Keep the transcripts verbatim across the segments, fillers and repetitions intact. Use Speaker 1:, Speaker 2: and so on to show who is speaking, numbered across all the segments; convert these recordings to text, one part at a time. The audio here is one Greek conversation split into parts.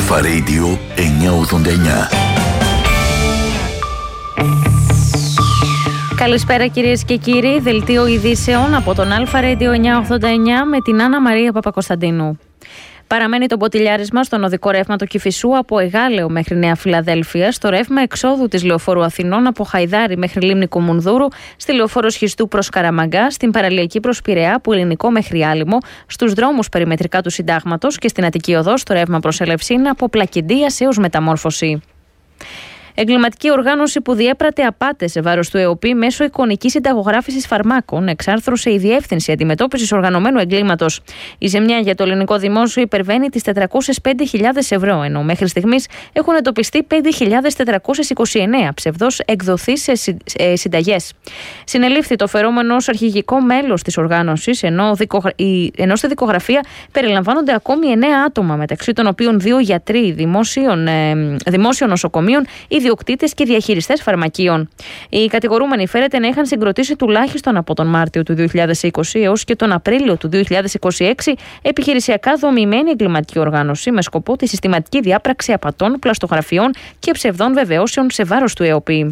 Speaker 1: Αλφα Radio εννιακόσια ογδόντα εννιά.
Speaker 2: Καλησπέρα κυρίες και κύριοι, δελτίο ειδήσεων από τον Αλφα Radio εννιακόσια ογδόντα εννιά με την Άννα Μαρία Παπακοσταντίνου. Παραμένει το ποτηλιάρισμα στον οδικό ρεύμα του Κηφισού από Εγάλεο μέχρι Νέα Φιλαδέλφεια, στο ρεύμα εξόδου της Λεωφόρου Αθηνών από Χαϊδάρι μέχρι Λίμνη Κουμουνδούρου, στη Λεωφόρο Σχιστού προς Καραμαγκά, στην παραλιακή προς Πειραιά από Ελληνικό μέχρι Άλυμο, στους δρόμους περιμετρικά του Συντάγματος και στην Αττική Οδό στο ρεύμα προς Ελευσίνα από Πλακεντία έως Μεταμόρφωση. Εγκληματική οργάνωση που διέπρατε απάτες σε βάρος του ΕΟΠΗ μέσω εικονικής συνταγογράφησης φαρμάκων εξάρθρωσε η Διεύθυνση Αντιμετώπισης Οργανωμένου Εγκλήματος. Η ζημιά για το ελληνικό δημόσιο υπερβαίνει τις τετρακόσιες πέντε χιλιάδες ευρώ, ενώ μέχρι στιγμής έχουν εντοπιστεί πέντε χιλιάδες τετρακόσιες είκοσι εννέα ψευδώς εκδοθείς σε συνταγές. Συνελήφθη το φερόμενο ως αρχηγικό μέλος της οργάνωσης, ενώ, δικογρα... η... ενώ στη δικογραφία περιλαμβάνονται ακόμη εννέα άτομα, μεταξύ των οποίων δύο γιατροί δημόσιων, ε... δημόσιων νοσοκομείων, ιδιοκτήτες και διαχειριστές φαρμακείων. Οι κατηγορούμενοι φέρεται να είχαν συγκροτήσει τουλάχιστον από τον Μάρτιο του δύο χιλιάδες είκοσι έως και τον Απρίλιο του δύο χιλιάδες είκοσι έξι επιχειρησιακά δομημένη εγκληματική οργάνωση με σκοπό τη συστηματική διάπραξη απατών, πλαστογραφιών και ψευδών βεβαιώσεων σε βάρος του ΕΟΠΗ.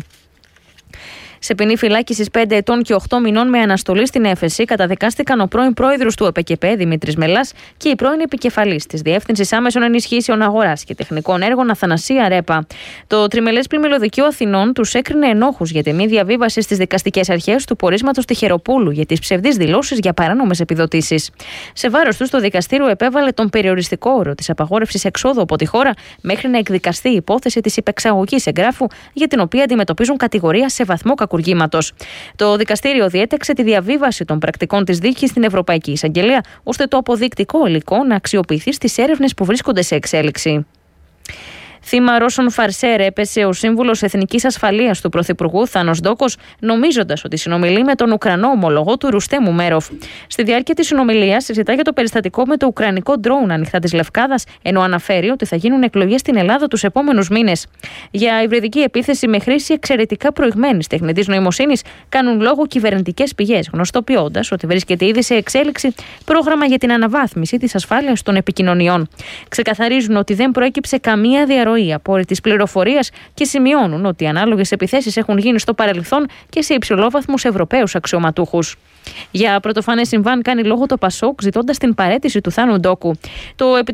Speaker 2: Σε ποινή φυλάκισης πέντε ετών και οκτώ μηνών με αναστολή στην έφεση καταδικάστηκαν ο πρώην πρόεδρος του ΕΠΕΚΕΠΕ Δημήτρης Μελάς και η πρώην επικεφαλής της Διεύθυνσης Άμεσων Ενισχύσεων Αγοράς και Τεχνικών Έργων Αθανασία Ρέπα. Το Τριμελές Πλημμυλοδικείο Αθηνών τους έκρινε ενόχους για τη μη διαβίβαση στις δικαστικές αρχές του πορίσματος Τυχεροπούλου για τις ψευδείς δηλώσεις για παράνομες επιδοτήσεις. Σε βάρος τους, το δικαστήριο επέβαλε τον περιοριστικό όρο της απαγόρευσης εξόδου από τη χώρα μέχρι να εκδικαστεί η υπόθεση της υπεξαγωγής εγγράφου για την οποία αντιμετωπίζουν κατηγορία σε βαθμό κακουργήματος. Το δικαστήριο διέταξε τη διαβίβαση των πρακτικών της δίκης στην Ευρωπαϊκή Εισαγγελία, ώστε το αποδεικτικό υλικό να αξιοποιηθεί στις έρευνες που βρίσκονται σε εξέλιξη. Θύμα Ρώσων φαρσέρ έπεσε ο σύμβουλος Εθνικής Ασφαλείας του Πρωθυπουργού Θάνος Ντόκος, νομίζοντας ότι συνομιλεί με τον Ουκρανό ομολογό του Ρουστέμ Ούμεροφ. Στη διάρκεια της συνομιλίας συζητά για το περιστατικό με το ουκρανικό ντρόουν ανοιχτά της Λευκάδας, ενώ αναφέρει ότι θα γίνουν εκλογές στην Ελλάδα τους επόμενους μήνες. Για υβριδική επίθεση με χρήση εξαιρετικά προηγμένης τεχνητής νοημοσύνης κάνουν λόγο κυβερνητικές πηγές, γνωστοποιώντας ότι βρίσκεται ήδη σε εξέλιξη πρόγραμμα για την αναβάθμιση της ασφάλειας των επικοινωνιών. Ξεκαθαρίζουν ότι δεν προέκυψε καμία διαρροή απόρριτης πληροφορίας και σημειώνουν ότι ανάλογες επιθέσεις έχουν γίνει στο παρελθόν και σε υψηλόβαθμους Ευρωπαίους αξιωματούχους. Για πρωτοφανές συμβάν κάνει λόγο το ΠΑΣΟΚ, ζητώντας την παραίτηση του Θάνου Ντόκου. Το